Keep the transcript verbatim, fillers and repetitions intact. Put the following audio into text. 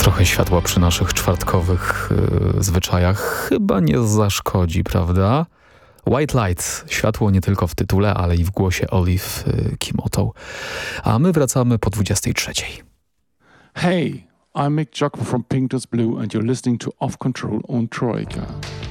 Trochę światła przy naszych czwartkowych yy, zwyczajach chyba nie zaszkodzi, prawda? White Lights, światło nie tylko w tytule, ale i w głosie Olive yy, Kimoto. A my wracamy po dwudziestej trzeciej. Hey, I'm Mick Jocko from Pink Does Blue and you're listening to Off Control on Troika.